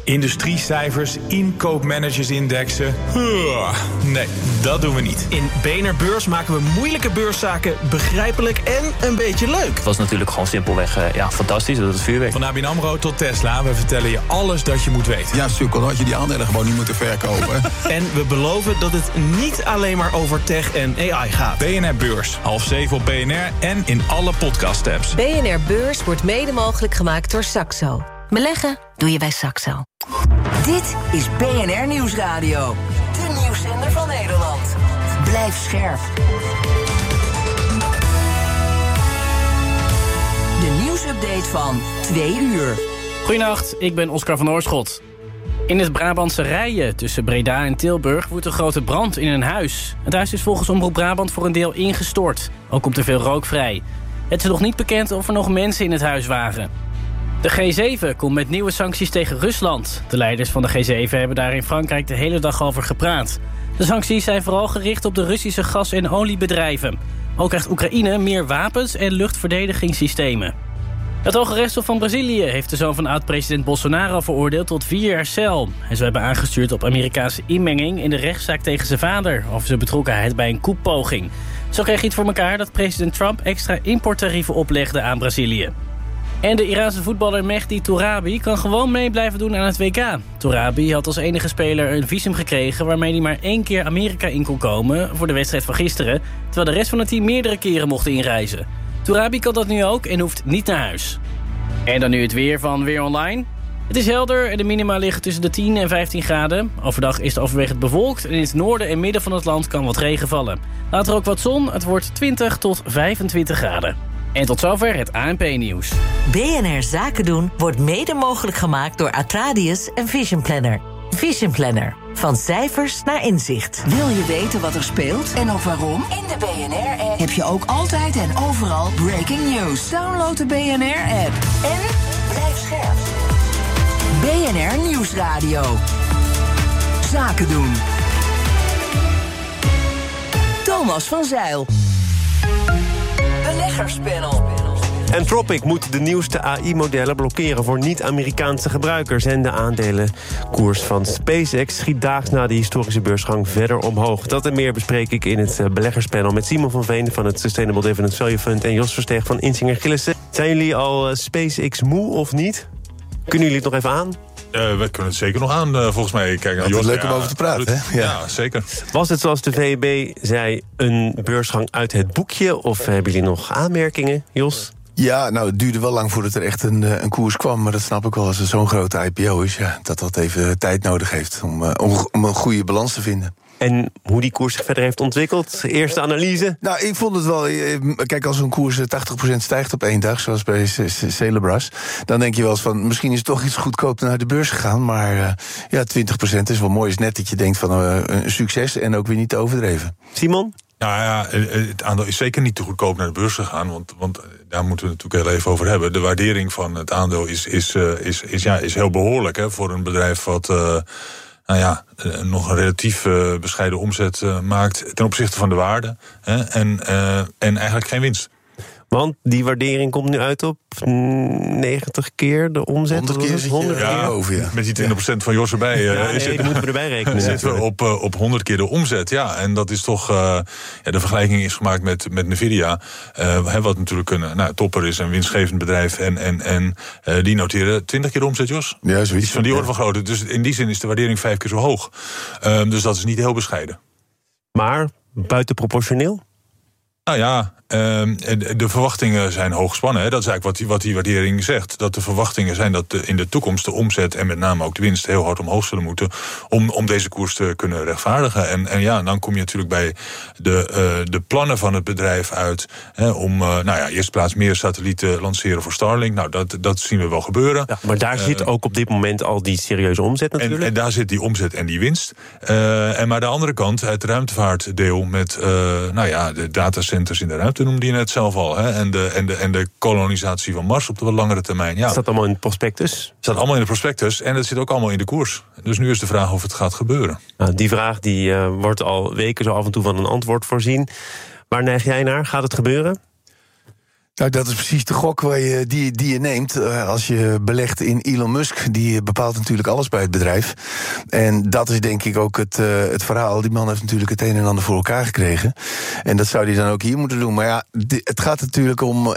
Industriecijfers, inkoopmanagersindexen. Nee, dat doen we niet. In BNR Beurs maken we moeilijke beurszaken begrijpelijk en een beetje leuk. Het was natuurlijk gewoon simpelweg fantastisch, dat het vuurwerk. Van ABN AMRO tot Tesla, we vertellen je alles dat je moet weten. Ja, sukkel, had je die aandelen gewoon niet moeten verkopen. En we beloven dat het niet alleen maar over tech en AI gaat. BNR Beurs, 6:30 op BNR en in alle podcast-apps. BNR Beurs wordt mede mogelijk gemaakt door Saxo. Beleggen doe je bij Saxo. Dit is BNR Nieuwsradio. De nieuwszender van Nederland. Blijf scherp. De nieuwsupdate van 2 uur. Goedenacht, ik ben Oscar van Oorschot. In het Brabantse Rijen tussen Breda en Tilburg woedt een grote brand in een huis. Het huis is volgens Omroep Brabant voor een deel ingestort. Ook komt er veel rook vrij. Het is nog niet bekend of er nog mensen in het huis waren. De G7 komt met nieuwe sancties tegen Rusland. De leiders van de G7 hebben daar in Frankrijk de hele dag over gepraat. De sancties zijn vooral gericht op de Russische gas- en oliebedrijven. Ook krijgt Oekraïne meer wapens en luchtverdedigingssystemen. Het Hoge Rechtshof van Brazilië heeft de zoon van oud-president Bolsonaro veroordeeld tot 4 jaar cel. Hij zou hebben aangestuurd op Amerikaanse inmenging in de rechtszaak tegen zijn vader over zijn betrokkenheid bij een koepoging. Zo kreeg hij het voor elkaar dat president Trump extra importtarieven oplegde aan Brazilië. En de Iraanse voetballer Mehdi Tourabi kan gewoon mee blijven doen aan het WK. Tourabi had als enige speler een visum gekregen waarmee hij maar 1 keer Amerika in kon komen voor de wedstrijd van gisteren, terwijl de rest van het team meerdere keren mocht inreizen. Tourabi kan dat nu ook en hoeft niet naar huis. En dan nu het weer van Weer Online. Het is helder en de minima liggen tussen de 10 en 15 graden. Overdag is het overwegend bewolkt en in het noorden en midden van het land kan wat regen vallen. Later ook wat zon, het wordt 20 tot 25 graden. En tot zover het ANP-nieuws. BNR Zaken doen wordt mede mogelijk gemaakt door Atradius en Vision Planner. Vision Planner. Van cijfers naar inzicht. Wil je weten wat er speelt en ook waarom? In de BNR-app heb je ook altijd en overal breaking news. Download de BNR-app en blijf scherp. BNR Nieuwsradio. Zaken doen. Thomas van Zijl. Beleggerspanel. Anthropic moet de nieuwste AI-modellen blokkeren voor niet-Amerikaanse gebruikers. En de aandelenkoers van SpaceX schiet daags na de historische beursgang verder omhoog. Dat en meer bespreek ik in het beleggerspanel met Simon van Veen van het Sustainable Dividend Value Fund en Jos Versteeg van Insinger Gillissen. Zijn jullie al SpaceX moe of niet? Kunnen jullie het nog even aan? We kunnen het zeker nog aan, volgens mij. Kijk, het is leuk om over te praten, hè? Ja, zeker. Was het zoals de VEB zei een beursgang uit het boekje? Of hebben jullie nog aanmerkingen, Jos? Ja, nou, het duurde wel lang voordat er echt een koers kwam. Maar dat snap ik wel als het zo'n grote IPO is. Ja, dat even tijd nodig heeft om een goede balans te vinden. En hoe die koers zich verder heeft ontwikkeld? Eerste analyse? Nou, ik vond het wel... Kijk, als een koers 80% stijgt op 1 dag, zoals bij Celebras, dan denk je wel eens van, misschien is het toch iets goedkoop naar de beurs gegaan. Maar 20% is wel mooi. Is net dat je denkt van een succes en ook weer niet te overdreven. Simon? Nou ja, het aandeel is zeker niet te goedkoop naar de beurs gegaan. Want daar moeten we het natuurlijk heel even over hebben. De waardering van het aandeel is heel behoorlijk, hè, voor een bedrijf wat nog een relatief bescheiden omzet maakt ten opzichte van de waarde. Hè, en eigenlijk geen winst. Want die waardering komt nu uit op 90 keer de omzet. 100 keer 100 keer boven, ja. Met die 20% van Jos erbij. Die moeten we erbij rekenen. Zitten we op 100 keer de omzet. Ja, en dat is toch... de vergelijking is gemaakt met Nvidia. Wat natuurlijk een topper is, een winstgevend bedrijf. En die noteren 20 keer de omzet, Jos. Ja, zoiets. Van die orde van grootte. Dus in die zin is de waardering 5 keer zo hoog. Dus dat is niet heel bescheiden. Maar buitenproportioneel? Nou ja, de verwachtingen zijn hoog gespannen. Hè. Dat is eigenlijk wat die waardering zegt. Dat de verwachtingen zijn dat in de toekomst de omzet en met name ook de winst heel hard omhoog zullen moeten om deze koers te kunnen rechtvaardigen. En dan kom je natuurlijk bij de plannen van het bedrijf uit, hè, om eerst plaats meer satellieten lanceren voor Starlink. Nou, dat zien we wel gebeuren. Ja, maar daar zit ook op dit moment al die serieuze omzet natuurlijk. En daar zit die omzet en die winst. Maar de andere kant, het ruimtevaartdeel met de datacenters in de ruimte, noemde je net zelf al. Hè? En de kolonisatie van Mars op de wat langere termijn. Ja. Is dat allemaal in het prospectus? Staat allemaal in het prospectus en dat zit ook allemaal in de koers. Dus nu is de vraag of het gaat gebeuren. Nou, die vraag die wordt al weken zo af en toe van een antwoord voorzien. Waar neig jij naar? Gaat het gebeuren? Nou, dat is precies de gok die je neemt als je belegt in Elon Musk. Die bepaalt natuurlijk alles bij het bedrijf. En dat is denk ik ook het verhaal. Die man heeft natuurlijk het een en ander voor elkaar gekregen. En dat zou hij dan ook hier moeten doen. Maar ja, het gaat natuurlijk om